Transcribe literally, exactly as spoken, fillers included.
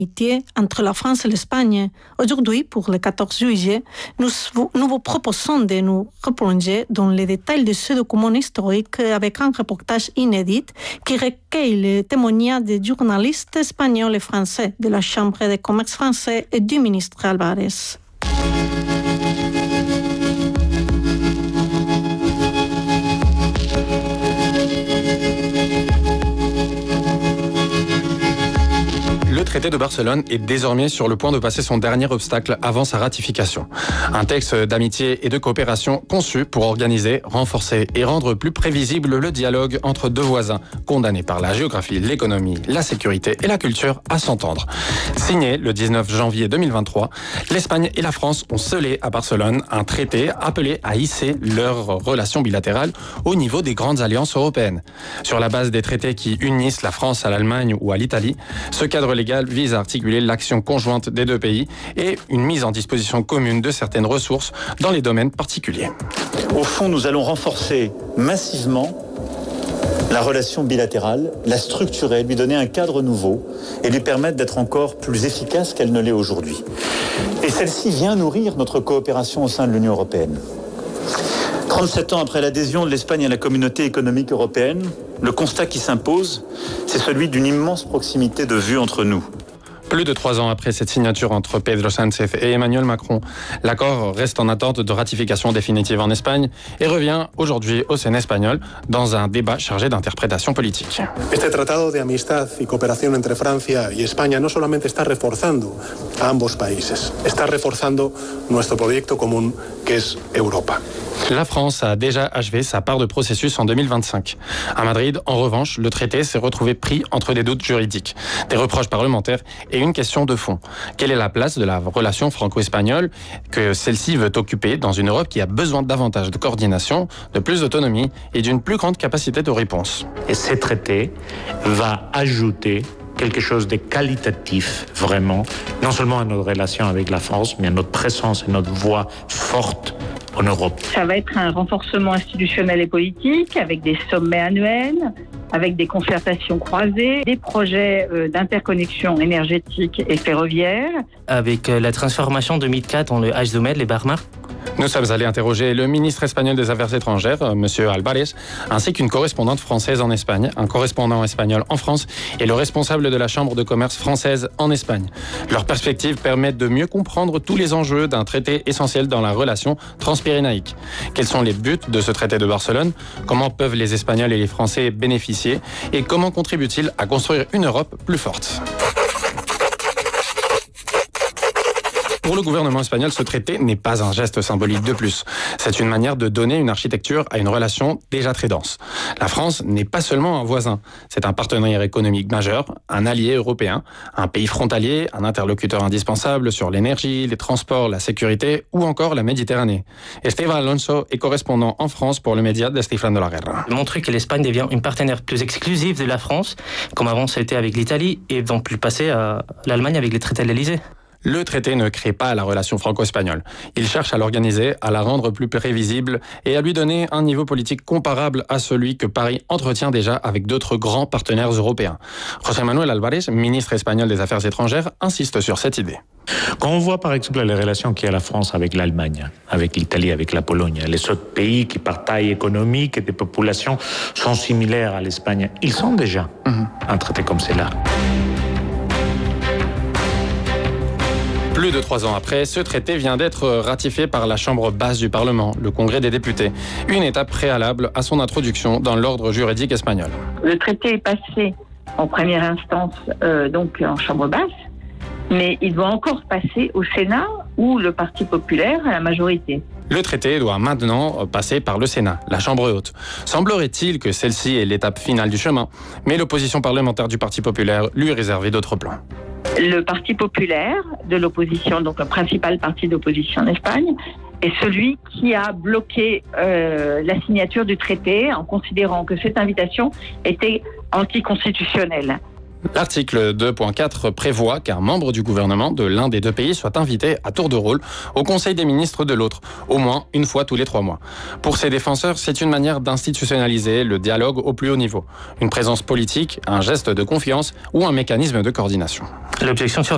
entre la France et l'Espagne. Aujourd'hui, pour le quatorze juillet, nous, nous vous proposons de nous replonger dans les détails de ce document historique avec un reportage inédit qui recueille les témoignages des journalistes espagnols et français de la Chambre de commerce français et du ministre Álvarez. Le traité de Barcelone est désormais sur le point de passer son dernier obstacle avant sa ratification. Un texte d'amitié et de coopération conçu pour organiser, renforcer et rendre plus prévisible le dialogue entre deux voisins condamnés par la géographie, l'économie, la sécurité et la culture à s'entendre. Signé le dix-neuf janvier deux mille vingt-trois, l'Espagne et la France ont scellé à Barcelone un traité appelé à hisser leurs relations bilatérales au niveau des grandes alliances européennes. Sur la base des traités qui unissent la France à l'Allemagne ou à l'Italie, ce cadre légal vise à articuler l'action conjointe des deux pays et une mise en disposition commune de certaines ressources dans les domaines particuliers. Au fond, nous allons renforcer massivement la relation bilatérale, la structurer, lui donner un cadre nouveau et lui permettre d'être encore plus efficace qu'elle ne l'est aujourd'hui. Et celle-ci vient nourrir notre coopération au sein de l'Union européenne. trente-sept ans après l'adhésion de l'Espagne à la communauté économique européenne, le constat qui s'impose, c'est celui d'une immense proximité de vue entre nous. Plus de trois ans après cette signature entre Pedro Sánchez et Emmanuel Macron, l'accord reste en attente de ratification définitive en Espagne et revient aujourd'hui au Sénat espagnol dans un débat chargé d'interprétation politique. Este tratado de amistad y cooperación entre Francia y España no solamente está reforzando a ambos países, está reforzando nuestro proyecto común que es Europa. La France a déjà achevé sa part de processus en deux mille vingt-cinq. À Madrid, en revanche, le traité s'est retrouvé pris entre des doutes juridiques, des reproches parlementaires et une question de fond. Quelle est la place de la relation franco-espagnole que celle-ci veut occuper dans une Europe qui a besoin de davantage de coordination, de plus d'autonomie et d'une plus grande capacité de réponse? Et ce traité va ajouter quelque chose de qualitatif, vraiment, non seulement à notre relation avec la France, mais à notre présence et notre voix forte en Europe. Ça va être un renforcement institutionnel et politique, avec des sommets annuels, avec des concertations croisées, des projets euh, d'interconnexion énergétique et ferroviaire. Avec euh, la transformation de MidCat en le H deux M, les Barmar. Nous sommes allés interroger le ministre espagnol des Affaires étrangères, M. Álvarez, ainsi qu'une correspondante française en Espagne, un correspondant espagnol en France et le responsable de la Chambre de commerce française en Espagne. Leurs perspectives permettent de mieux comprendre tous les enjeux d'un traité essentiel dans la relation transpyrénaïque. Quels sont les buts de ce traité de Barcelone? Comment peuvent les Espagnols et les Français bénéficier? Et comment contribue-t-il à construire une Europe plus forte? Pour le gouvernement espagnol, ce traité n'est pas un geste symbolique de plus. C'est une manière de donner une architecture à une relation déjà très dense. La France n'est pas seulement un voisin, c'est un partenaire économique majeur, un allié européen, un pays frontalier, un interlocuteur indispensable sur l'énergie, les transports, la sécurité ou encore la Méditerranée. Esteban Alonso est correspondant en France pour le média Descifrando la Guerra. Montrer que l'Espagne devient une partenaire plus exclusive de la France, comme avant c'était avec l'Italie, et donc plus passé à l'Allemagne avec les traités de l'Élysée. Le traité ne crée pas la relation franco-espagnole. Il cherche à l'organiser, à la rendre plus prévisible et à lui donner un niveau politique comparable à celui que Paris entretient déjà avec d'autres grands partenaires européens. José Manuel Álvarez, ministre espagnol des Affaires étrangères, insiste sur cette idée. Quand on voit par exemple les relations qu'il y a la France avec l'Allemagne, avec l'Italie, avec la Pologne, les autres pays qui par taille économique et des populations sont similaires à l'Espagne, ils sont déjà mmh. un traité comme celui-là. Plus de trois ans après, ce traité vient d'être ratifié par la Chambre basse du Parlement, le Congrès des députés. Une étape préalable à son introduction dans l'ordre juridique espagnol. Le traité est passé en première instance, euh, donc en Chambre basse, mais il doit encore passer au Sénat où le Parti populaire a la majorité. Le traité doit maintenant passer par le Sénat, la Chambre haute. Semblerait-il que celle-ci est l'étape finale du chemin, mais l'opposition parlementaire du Parti populaire lui réservait d'autres plans. Le Parti populaire de l'opposition, donc le principal parti d'opposition en Espagne, est celui qui a bloqué euh, la signature du traité en considérant que cette invitation était anticonstitutionnelle. L'article deux point quatre prévoit qu'un membre du gouvernement de l'un des deux pays soit invité à tour de rôle au Conseil des ministres de l'autre, au moins une fois tous les trois mois. Pour ses défenseurs, c'est une manière d'institutionnaliser le dialogue au plus haut niveau. Une présence politique, un geste de confiance ou un mécanisme de coordination. L'objection sur